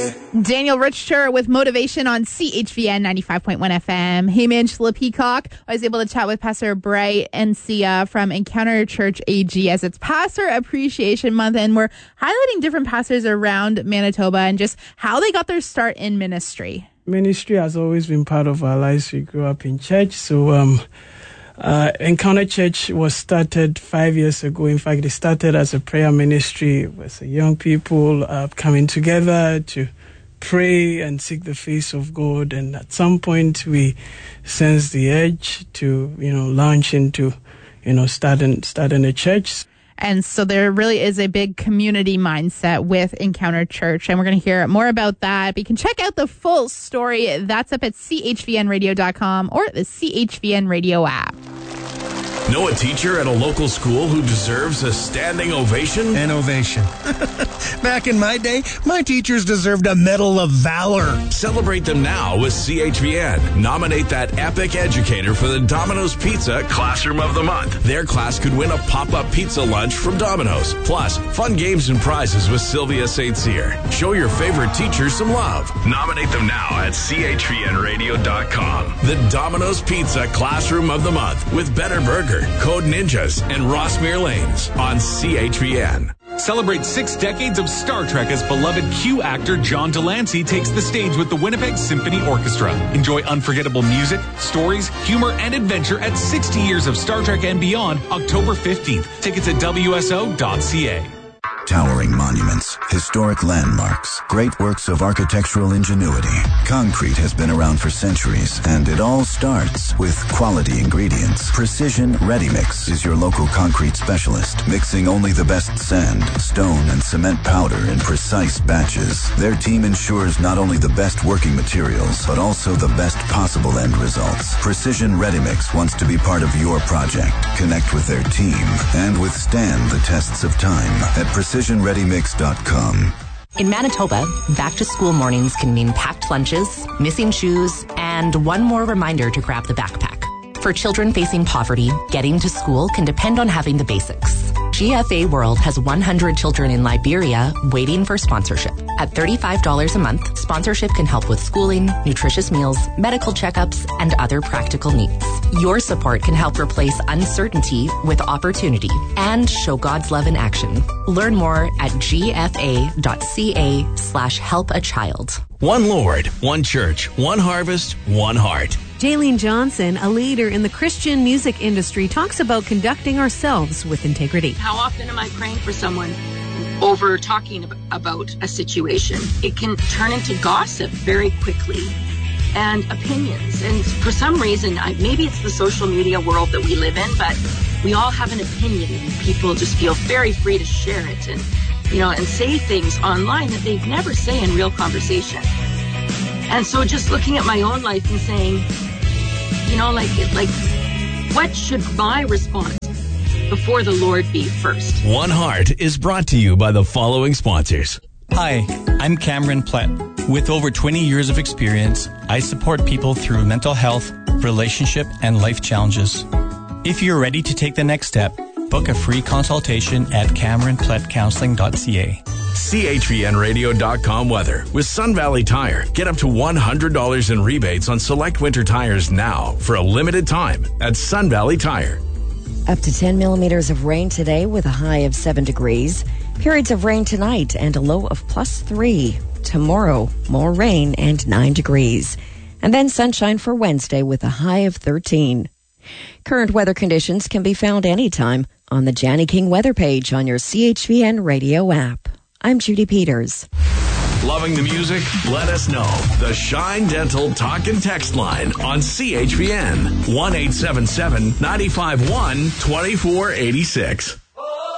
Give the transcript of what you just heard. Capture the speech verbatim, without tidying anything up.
Yeah. Daniel Richter with Motivation on C H V N ninety-five point one F M. Hey, Angela Peacock. I was able to chat with Pastor Bright and Sia from Encounter Church A G as it's Pastor Appreciation Month, and we're highlighting different pastors around Manitoba and just how they got their start in ministry. Ministry has always been part of our lives. We grew up in church, so um, uh, Encounter Church was started five years ago. In fact, it started as a prayer ministry with young people uh, coming together to pray and seek the face of God. And at some point, we sensed the urge to, you know, launch into, you know, starting starting a church. And so there really is a big community mindset with Encounter Church. And we're going to hear more about that. But you can check out the full story. That's up at C H V N radio dot com or the C H V N Radio app. Know a teacher at a local school who deserves a standing ovation? An ovation. Back in my day, my teachers deserved a Medal of Valor. Celebrate them now with C H V N. Nominate that epic educator for the Domino's Pizza Classroom of the Month. Their class could win a pop-up pizza lunch from Domino's. Plus, fun games and prizes with Sylvia Saint Cyr. Show your favorite teacher some love. Nominate them now at C H V N radio dot com. The Domino's Pizza Classroom of the Month with Better Burger, Code Ninjas, and Rossmere Lanes on C H V N. Celebrate six decades of Star Trek as beloved Q actor John Delancey takes the stage with the Winnipeg Symphony Orchestra. Enjoy unforgettable music, stories, humor, and adventure at sixty years of Star Trek and beyond, October fifteenth. Tickets at W S O dot C A. Towering monuments, historic landmarks, great works of architectural ingenuity. Concrete has been around for centuries, and it all starts with quality ingredients. Precision Ready Mix is your local concrete specialist, mixing only the best sand, stone, and cement powder in precise batches. Their team ensures not only the best working materials, but also the best possible end results. Precision Ready Mix wants to be part of your project. Connect with their team and withstand the tests of time at precision ready mix dot com. In Manitoba, back-to-school mornings can mean packed lunches, missing shoes, and one more reminder to grab the backpack. For children facing poverty, getting to school can depend on having the basics. G F A World has one hundred children in Liberia waiting for sponsorship. At thirty-five dollars a month, sponsorship can help with schooling, nutritious meals, medical checkups, and other practical needs. Your support can help replace uncertainty with opportunity and show God's love in action. Learn more at G F A dot C A slash help a child. One Lord, one church, one harvest, one heart. Jaylene Johnson, a leader in the Christian music industry, talks about conducting ourselves with integrity. How often am I praying for someone over talking about a situation? It can turn into gossip very quickly and opinions. And for some reason, I, maybe it's the social media world that we live in, but we all have an opinion and people just feel very free to share it and, you know, and say things online that they'd never say in real conversation. And so just looking at my own life and saying, you know, like, like, what should my response before the Lord be first? One Heart is brought to you by the following sponsors. Hi, I'm Cameron Plett. With over twenty years of experience, I support people through mental health, relationship, and life challenges. If you're ready to take the next step, book a free consultation at cameron plett counseling dot c a. C H V N radio dot com weather. With Sun Valley Tire, get up to one hundred dollars in rebates on select winter tires now for a limited time at Sun Valley Tire. Up to ten millimeters of rain today with a high of seven degrees. Periods of rain tonight and a low of plus three. Tomorrow, more rain and nine degrees. And then sunshine for Wednesday with a high of thirteen. Current weather conditions can be found anytime on the Janny King weather page on your C H V N radio app. I'm Judy Peters. Loving the music? Let us know. The Shine Dental Talk and Text line on C H V N. one eight seven seven, nine five one, two four eight six.